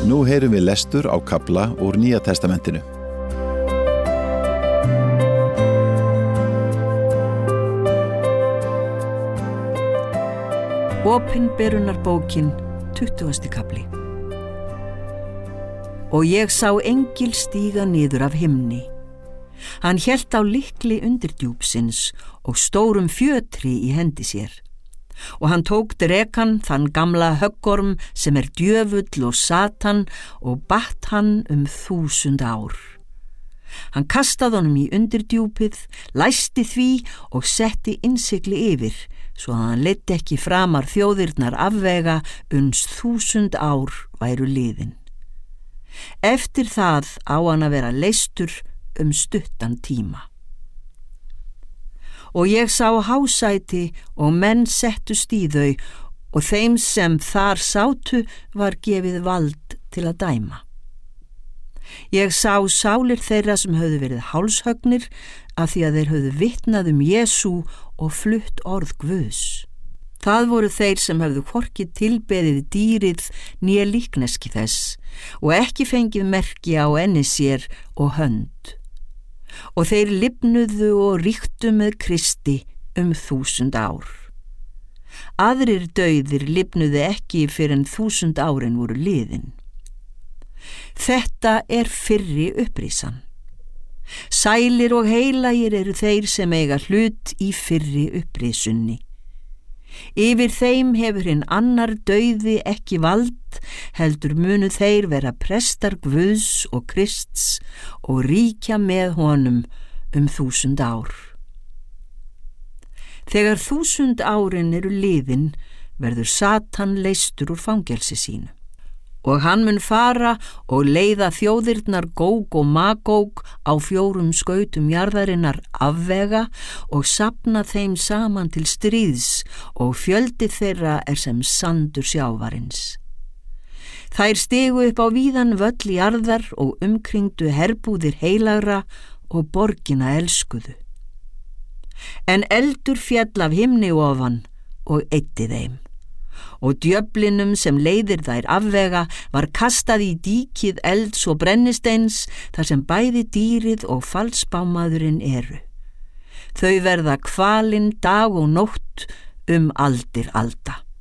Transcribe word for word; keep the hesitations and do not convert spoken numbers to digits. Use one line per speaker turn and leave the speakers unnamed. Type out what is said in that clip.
Nú heyrum við lestur á kafla úr Nýja testamentinu.
Opinberunarbókin, tuttugasti kafli. Og ég sá engil stíga niður af himni. Hann hélt á lykli undirdjúpsins og stórum fjötri í hendi sér. Og hann tók drekan, þann gamla höggorm sem er djöfull og Satan, og batt hann um þúsund ár. Hann kastaði honum í undirdjúpið, læsti því og setti innsigli yfir, svo að hann leiddi ekki framar þjóðirnar afvega uns þúsund ár væru liðin. Eftir það á hann að vera leystur um stuttan tíma. Og ég sá hásæti og menn settust í þau, og þeim sem þar sátu var gefið vald til að dæma. Ég sá sálir þeirra sem höfðu verið hálshöggnir af því að þeir höfðu vitnað um Jesú og flutt orð Guðs. Það voru þeir sem höfðu hvorki tilbeðið dýrið né líkneski þess og ekki fengið merki á enni sér og hönd. Og þeir lifnuðu og ríktu með Kristi um þúsund ár. Aðrir dauðir lifnuðu ekki fyrr en þúsund árin voru liðin. Þetta er fyrri upprisan. Sælir og heilagir eru þeir sem eiga hlut í fyrri upprisunni. Yfir þeim hefur hinn annar dauði ekki vald, heldur munu þeir vera prestar Guðs og Krists og ríkja með honum um þúsund ár. Þegar þúsund árin eru liðin, verður Satan leystur úr fangelsi sínu. Og hann mun fara og leiða þjóðirnar Góg og Magóg á fjórum skautum jarðarinnar afvega og safna þeim saman til stríðs, og fjöldi þeirra er sem sandur sjávarins. Þær stigu upp á víðan völl jarðar og umkringdu herbúðir heilagra og borgina elskuðu. En eldur féll af himni ofan og eyddi þeim. Og djöflinum sem leiðir þær afvega var kastað í díkið elds og brennisteins, þar sem bæði dýrið og falsbámaðurinn eru. Þau verða kvalin dag og nótt um aldir alda.